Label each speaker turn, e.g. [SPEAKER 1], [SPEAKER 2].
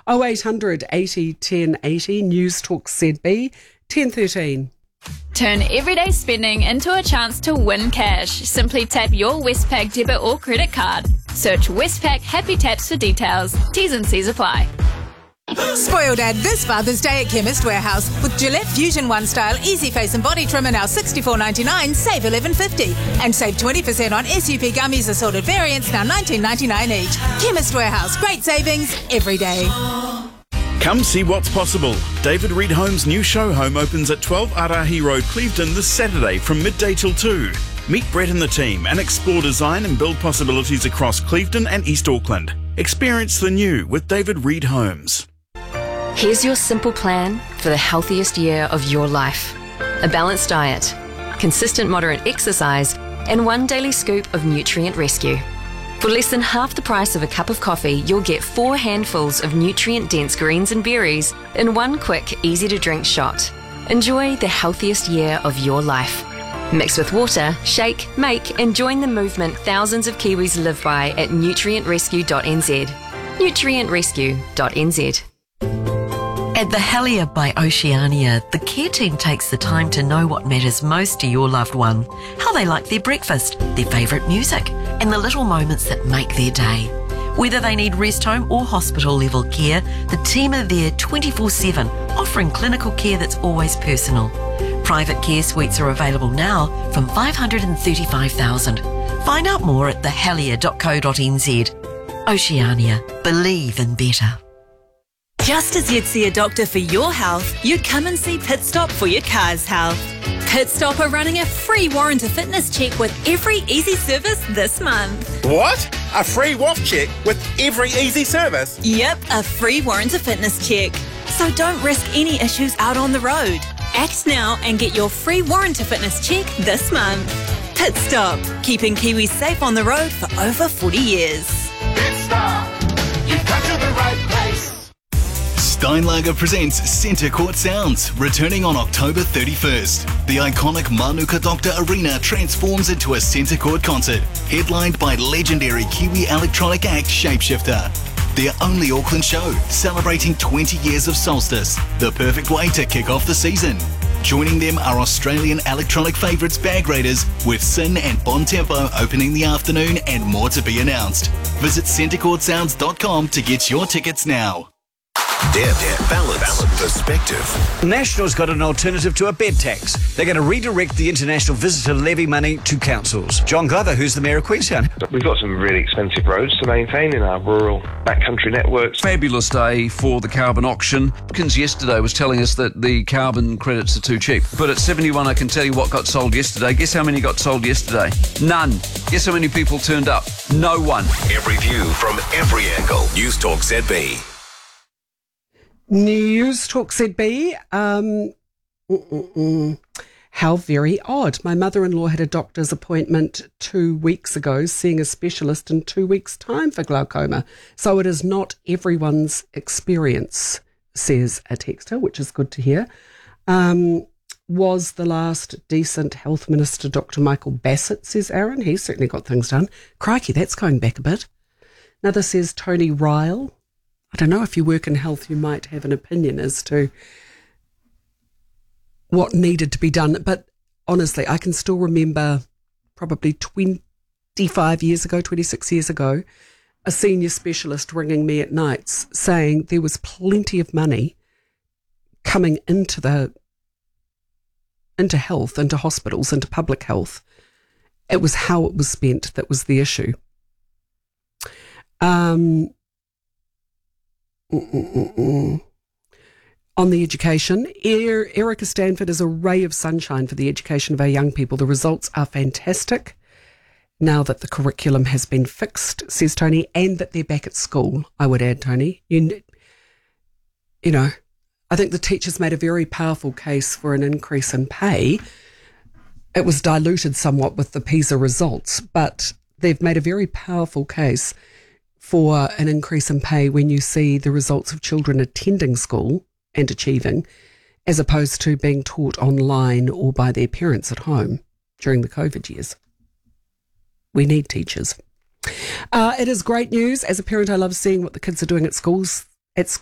[SPEAKER 1] 0800 80 10 80, News Talk ZB, 1013.
[SPEAKER 2] Turn everyday spending into a chance to win cash. Simply tap your Westpac debit or credit card. Search Westpac Happy Taps for details. T's and C's apply.
[SPEAKER 3] Spoil Dad this Father's Day at Chemist Warehouse with Gillette Fusion One Style Easy Face and Body Trimmer now $64.99, save $11.50, and save 20% on SUP gummies assorted variants now $19.99 each. Chemist Warehouse, great savings every day.
[SPEAKER 4] Come see what's possible. David Reed Home's new show home opens at 12 Arahi Road, Clevedon this Saturday from midday till 2. Meet Brett and the team and explore design and build possibilities across Clevedon and East Auckland. Experience the new with David Reed Homes.
[SPEAKER 5] Here's your simple plan for the healthiest year of your life. A balanced diet, consistent moderate exercise, and one daily scoop of Nutrient Rescue. For less than half the price of a cup of coffee, you'll get 4 handfuls of nutrient-dense greens and berries in one quick, easy-to-drink shot. Enjoy the healthiest year of your life. Mix with water, shake, make, and join the movement thousands of Kiwis live by at nutrientrescue.nz. nutrientrescue.nz.
[SPEAKER 6] At the Helier by Oceania, the care team takes the time to know what matters most to your loved one, how they like their breakfast, their favourite music, and the little moments that make their day. Whether they need rest home or hospital level care, the team are there 24/7, offering clinical care that's always personal. Private care suites are available now from $535,000. Find out more at thehelier.co.nz. Oceania, believe in better.
[SPEAKER 7] Just as you'd see a doctor for your health, you'd come and see Pit Stop for your car's health. Pit Stop are running a free warranty fitness check with every easy service this month.
[SPEAKER 8] What? A free WAF check with every easy service?
[SPEAKER 7] Yep, a free warranty fitness check. So don't risk any issues out on the road. Act now and get your free warranty fitness check this month. Pit Stop, keeping Kiwis safe on the road for over 40 years.
[SPEAKER 9] Pit Stop, you've come to the right place.
[SPEAKER 10] Steinlager presents Centre Court Sounds, returning on October 31st. The iconic Manuka Doctor Arena transforms into a Centre Court concert, headlined by legendary Kiwi electronic act Shapeshifter. Their only Auckland show, celebrating 20 years of Solstice, the perfect way to kick off the season. Joining them are Australian electronic favourites Bag Raiders, with Sin and Bon Tempo opening the afternoon, and more to be announced. Visit centrecourtsounds.com to get your tickets now.
[SPEAKER 11] Depth, balance, perspective.
[SPEAKER 12] National's got an alternative to a bed tax. They're going to redirect the international visitor levy money to councils. John Glover, who's the Mayor of Queenstown.
[SPEAKER 13] We've got some really expensive roads to maintain in our rural backcountry networks.
[SPEAKER 14] Fabulous day for the carbon auction. Hopkins yesterday was telling us that the carbon credits are too cheap. But at 71, I can tell you what got sold yesterday. Guess how many got sold yesterday? None. Guess how many people turned up? No one.
[SPEAKER 11] Every view from every angle. News Talk ZB.
[SPEAKER 1] News Talk ZB. How very odd. My mother-in-law had a doctor's appointment 2 weeks ago, seeing a specialist in 2 weeks' time for glaucoma. So it is not everyone's experience, says a texter, which is good to hear. Was the last decent health minister Dr. Michael Bassett, says Aaron. He's certainly got things done. Crikey, that's going back a bit. Another says Tony Ryle. I don't know, if you work in health, you might have an opinion as to what needed to be done. But honestly, I can still remember probably 26 years ago, a senior specialist ringing me at nights saying there was plenty of money coming into health, into hospitals, into public health. It was how it was spent that was the issue. On the education, Erica Stanford is a ray of sunshine for the education of our young people. The results are fantastic now that the curriculum has been fixed, says Tony, and that they're back at school, I would add, Tony. You know, I think the teachers made a very powerful case for an increase in pay. It was diluted somewhat with the PISA results, but they've made a very powerful case for an increase in pay when you see the results of children attending school and achieving, as opposed to being taught online or by their parents at home during the COVID years. We need teachers. It is great news. As a parent, I love seeing what the kids are doing at schools.